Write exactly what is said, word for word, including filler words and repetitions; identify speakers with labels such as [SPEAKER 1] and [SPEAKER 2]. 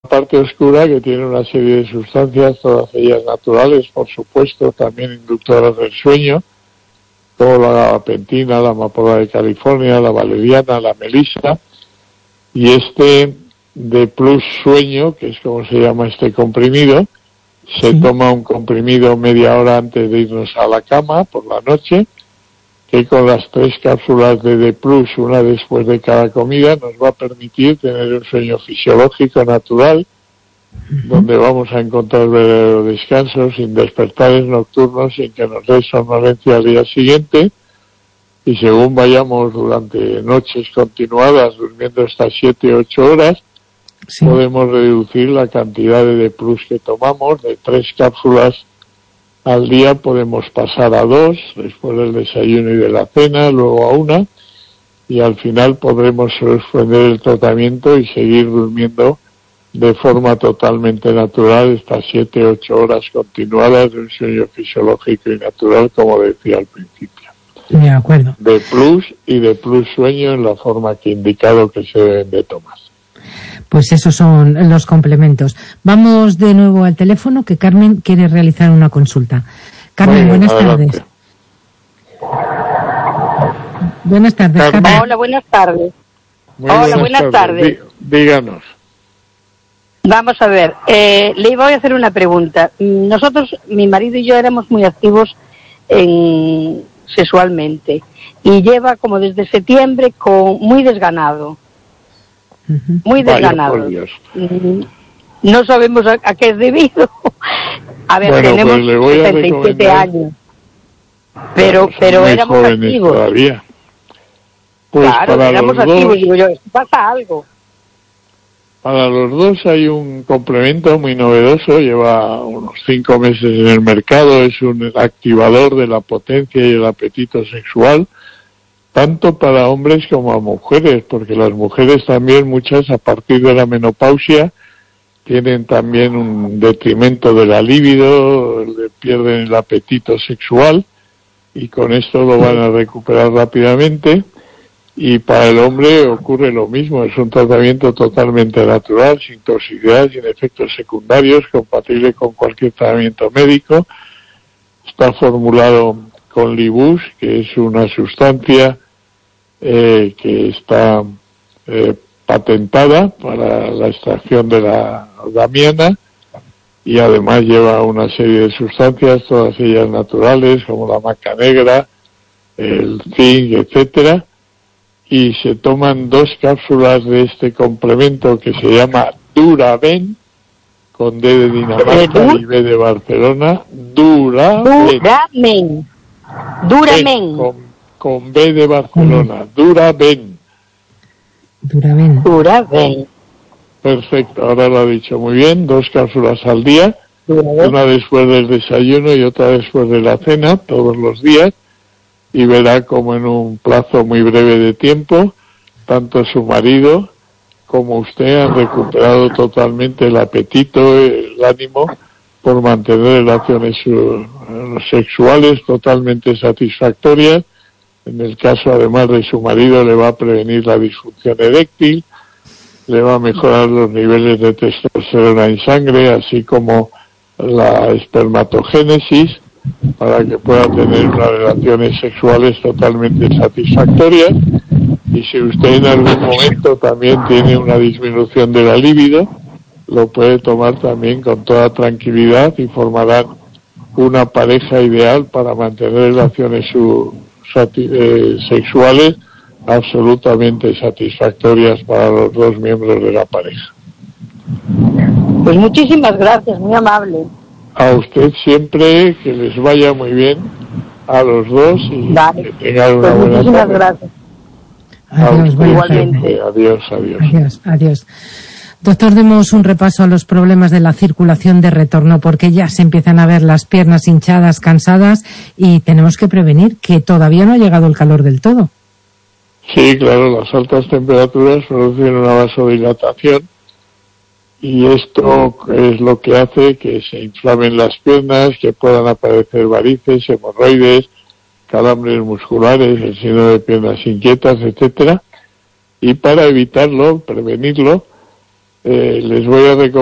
[SPEAKER 1] parte oscura que tiene una serie de sustancias, todas ellas naturales, por supuesto, también inductoras del sueño, como la gabapentina, la amapola de California, la valeriana, la melisa, y este de Plus Sueño, que es como se llama este comprimido, se sí. toma un comprimido media hora antes de irnos a la cama por la noche, que con las tres cápsulas de D Plus, una después de cada comida, nos va a permitir tener un sueño fisiológico natural, uh-huh. donde vamos a encontrar verdadero descanso, sin despertares nocturnos, sin que nos dé somnolencia al día siguiente, y según vayamos durante noches continuadas, durmiendo estas siete, ocho horas, sí. podemos reducir la cantidad de D Plus que tomamos, de tres cápsulas al día podemos pasar a dos, después del desayuno y de la cena, luego a una, y al final podremos suspender el tratamiento y seguir durmiendo de forma totalmente natural estas siete, ocho horas continuadas de un sueño fisiológico y natural, como decía al principio.
[SPEAKER 2] De acuerdo.
[SPEAKER 1] De Plus y de Plus Sueño en la forma que he indicado que se deben de tomar.
[SPEAKER 2] Pues esos son los complementos. Vamos de nuevo al teléfono, que Carmen quiere realizar una consulta. Carmen,
[SPEAKER 1] Muy bien,
[SPEAKER 2] buenas
[SPEAKER 1] adelante.
[SPEAKER 2] tardes. Buenas tardes,
[SPEAKER 1] Carmen.
[SPEAKER 2] Carmen.
[SPEAKER 3] Hola, buenas tardes.
[SPEAKER 1] Muy
[SPEAKER 3] Hola,
[SPEAKER 1] buenas,
[SPEAKER 3] buenas tardes.
[SPEAKER 1] Dí, díganos.
[SPEAKER 3] Vamos a ver, eh, le voy a hacer una pregunta. Nosotros, mi marido y yo, éramos muy activos en, sexualmente, y lleva como desde septiembre con muy desganado. Muy desganado. No sabemos a, a qué es debido. A ver,
[SPEAKER 1] bueno,
[SPEAKER 3] tenemos
[SPEAKER 1] pues le voy a
[SPEAKER 3] setenta y siete años. Pero,
[SPEAKER 1] bueno,
[SPEAKER 3] pero éramos activos.
[SPEAKER 1] Todavía. Pues
[SPEAKER 3] claro,
[SPEAKER 1] para
[SPEAKER 3] éramos
[SPEAKER 1] los
[SPEAKER 3] activos.
[SPEAKER 1] dos,
[SPEAKER 3] Digo yo, pasa algo.
[SPEAKER 1] Para los dos hay un complemento muy novedoso. Lleva unos cinco meses en el mercado. Es un activador de la potencia y el apetito sexual, tanto para hombres como a mujeres, porque las mujeres también, muchas a partir de la menopausia, tienen también un detrimento de la libido, pierden el apetito sexual, y con esto lo van a recuperar rápidamente. Y para el hombre ocurre lo mismo, es un tratamiento totalmente natural, sin toxicidad, sin efectos secundarios, compatible con cualquier tratamiento médico. Está formulado con Libus, que es una sustancia eh, que está eh, patentada para la extracción de la damiana, y además lleva una serie de sustancias, todas ellas naturales, como la maca negra, el zinc, etcétera, y se toman dos cápsulas de este complemento que se llama Duraben, con D de Dinamarca y B de Barcelona. Duraben.
[SPEAKER 3] Duramen. Duramen.
[SPEAKER 1] Con, con B de Barcelona. Duraben.
[SPEAKER 2] Duraben.
[SPEAKER 3] Duraben.
[SPEAKER 1] Perfecto, ahora lo ha dicho muy bien. Dos cápsulas al día. Duraben. Una después del desayuno y otra después de la cena, todos los días. Y verá como en un plazo muy breve de tiempo, tanto su marido como usted han recuperado totalmente el apetito, el ánimo, por mantener relaciones sexuales totalmente satisfactorias. En el caso, además de su marido, le va a prevenir la disfunción eréctil, le va a mejorar los niveles de testosterona en sangre, así como la espermatogénesis, para que pueda tener unas relaciones sexuales totalmente satisfactorias. Y si usted en algún momento también tiene una disminución de la libido, lo puede tomar también con toda tranquilidad y formarán una pareja ideal para mantener relaciones su, sati, eh, sexuales absolutamente satisfactorias para los dos miembros de la pareja.
[SPEAKER 3] Pues muchísimas gracias, muy amable.
[SPEAKER 1] A usted siempre, que les vaya muy bien a los dos y
[SPEAKER 3] vale.
[SPEAKER 1] que tengan una
[SPEAKER 3] pues
[SPEAKER 1] buena
[SPEAKER 3] muchísimas
[SPEAKER 1] tarde.
[SPEAKER 3] Gracias.
[SPEAKER 2] Adiós,
[SPEAKER 3] igualmente.
[SPEAKER 1] Adiós, adiós.
[SPEAKER 2] Adiós, adiós. Doctor, demos un repaso a los problemas de la circulación de retorno, porque ya se empiezan a ver las piernas hinchadas, cansadas, y tenemos que prevenir que todavía no ha llegado el calor del todo.
[SPEAKER 1] Sí, claro, las altas temperaturas producen una vasodilatación, y esto es lo que hace que se inflamen las piernas, que puedan aparecer varices, hemorroides, calambres musculares, el síndrome de piernas inquietas, etcétera. Y para evitarlo, prevenirlo, eh, les voy a recomendar